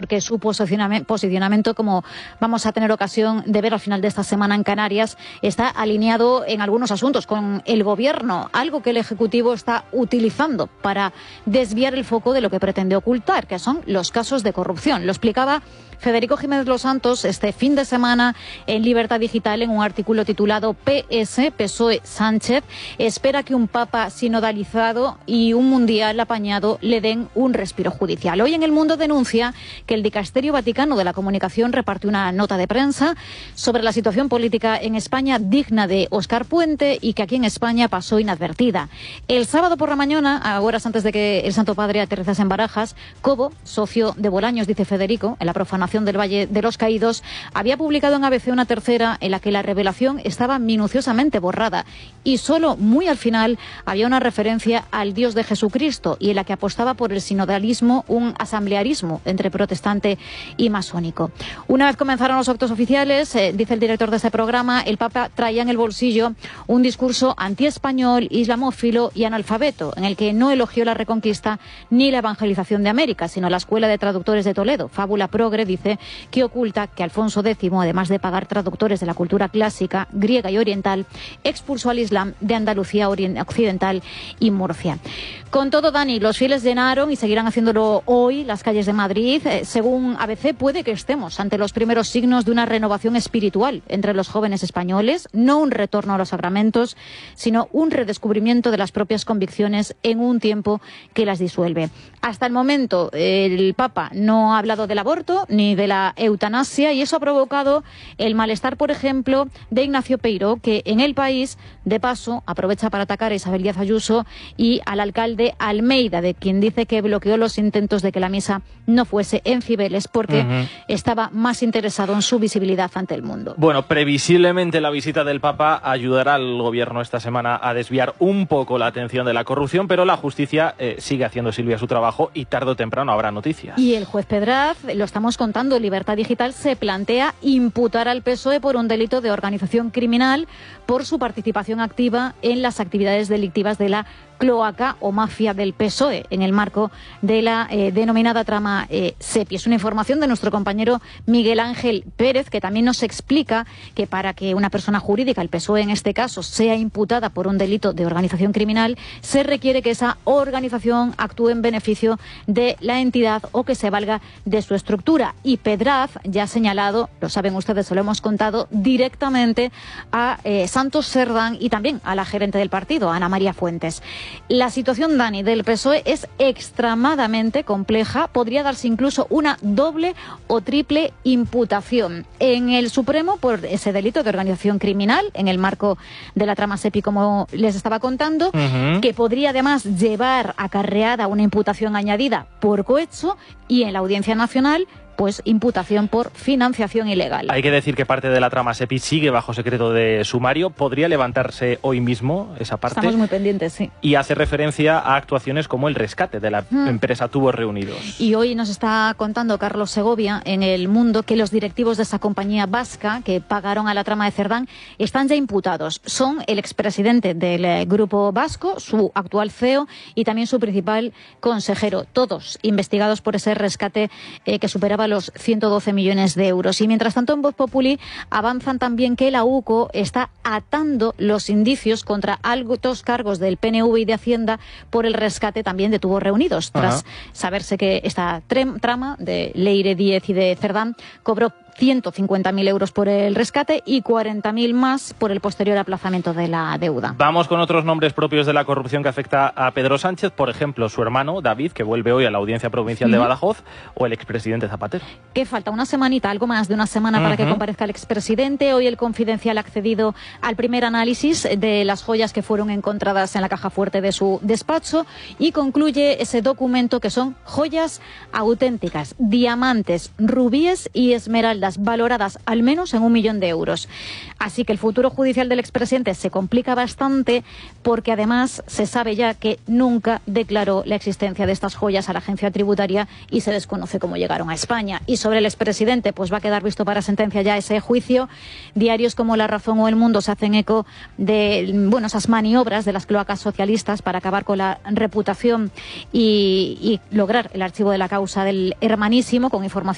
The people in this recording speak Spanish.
porque su posicionamiento, como vamos a tener ocasión de ver al final de esta semana en Canarias, está alineado en algunos asuntos con el Gobierno, algo que el Ejecutivo está utilizando para desviar el foco de lo que pretende ocultar, que son los casos de corrupción. Lo explicaba Federico Jiménez Los Santos este fin de semana en Libertad Digital en un artículo titulado PS, PSOE Sánchez, espera que un papa sinodalizado y un mundial apañado le den un respiro judicial. Hoy en El Mundo denuncia que el Dicasterio Vaticano de la Comunicación repartió una nota de prensa sobre la situación política en España digna de Óscar Puente y que aquí en España pasó inadvertida. El sábado por la mañana, a horas antes de que el Santo Padre aterrizase en Barajas, Cobo, socio de Bolaños, dice Federico, en la profanación del Valle de los Caídos, había publicado en ABC una tercera en la que la revelación estaba minuciosamente borrada y solo muy al final había una referencia al Dios de Jesucristo y en la que apostaba por el sinodalismo, un asamblearismo entre protestante y masónico. Una vez comenzaron los actos oficiales, dice el director de ese programa, el Papa traía en el bolsillo un discurso antiespañol, islamófilo y analfabeto, en el que no elogió la Reconquista ni la evangelización de América, sino la Escuela de Traductores de Toledo, fábula progre, dice, que oculta que Alfonso X, además de pagar traductores de la cultura clásica, griega y oriental, expulsó al Islam de Andalucía Occidental y Murcia. Con todo, Dani, los fieles llenaron y seguirán haciéndolo hoy las calles de Madrid. Según ABC, puede que estemos ante los primeros signos de una renovación espiritual entre los jóvenes españoles, no un retorno a los sacramentos, sino un redescubrimiento de las propias convicciones en un tiempo que las disuelve. Hasta el momento, el Papa no ha hablado del aborto ni de la eutanasia y eso ha provocado el malestar, por ejemplo, de Ignacio Peiró, que en El País, de paso, aprovecha para atacar a Isabel Díaz Ayuso y al alcalde Almeida, de quien dice que bloqueó los intentos de que la misa no fuese en Cibeles porque estaba más interesado en su visibilidad ante el mundo. Bueno, previsiblemente la visita del Papa ayudará al Gobierno esta semana a desviar un poco la atención de la corrupción, pero la justicia sigue haciendo, Silvia, su trabajo y tarde o temprano habrá noticias. Y el juez Pedraz, lo estamos contando en Libertad Digital, se plantea imputar al PSOE por un delito de organización criminal por su participación activa en las actividades delictivas de la cloaca o mafia del PSOE en el marco de la denominada trama SEPI. Es una información de nuestro compañero Miguel Ángel Pérez, que también nos explica que para que una persona jurídica, el PSOE en este caso, sea imputada por un delito de organización criminal, se requiere que esa organización actúe en beneficio de la entidad o que se valga de su estructura. Y Pedraz ya ha señalado, lo saben ustedes, se lo hemos contado, directamente a Santos Cerdán y también a la gerente del partido, Ana María Fuentes. La situación, Dani, del PSOE es extremadamente compleja. Podría darse incluso una doble o triple imputación en el Supremo por ese delito de organización criminal en el marco de la trama SEPI, como les estaba contando, que podría además llevar acarreada una imputación añadida por cohecho, y en la Audiencia Nacional pues imputación por financiación ilegal. Hay que decir que parte de la trama SEPI sigue bajo secreto de sumario. ¿Podría levantarse hoy mismo esa parte? Estamos muy pendientes, sí. Y hace referencia a actuaciones como el rescate de la empresa Tubos Reunidos. Y hoy nos está contando Carlos Segovia en El Mundo que los directivos de esa compañía vasca que pagaron a la trama de Cerdán están ya imputados. Son el expresidente del Grupo Vasco, su actual CEO y también su principal consejero. Todos investigados por ese rescate que superaba los 112 millones de euros. Y mientras tanto, en Voz Populi avanzan también que la UCO está atando los indicios contra altos cargos del PNV y de Hacienda por el rescate también de Tubos Reunidos, tras saberse que esta trama de Leire Díez y de Cerdán cobró 150.000 euros por el rescate y 40.000 más por el posterior aplazamiento de la deuda. Vamos con otros nombres propios de la corrupción que afecta a Pedro Sánchez, por ejemplo, su hermano David, que vuelve hoy a la Audiencia Provincial de Badajoz, o el expresidente Zapatero. Que falta una semanita, algo más de una semana para que comparezca el expresidente. Hoy el Confidencial ha accedido al primer análisis de las joyas que fueron encontradas en la caja fuerte de su despacho y concluye ese documento que son joyas auténticas, diamantes, rubíes y esmeraldas, valoradas al menos en 1 millón de euros. Así que el futuro judicial del expresidente se complica bastante porque además se sabe ya que nunca declaró la existencia de estas joyas a la agencia tributaria y se desconoce cómo llegaron a España. Y sobre el expresidente, pues va a quedar visto para sentencia ya ese juicio. Diarios como La Razón o El Mundo se hacen eco de esas maniobras de las cloacas socialistas para acabar con la reputación y lograr el archivo de la causa del hermanísimo, con información